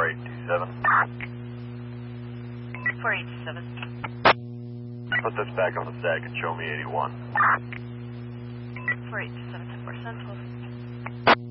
4827. Put this back on the stack and show me 81. 4827, 10%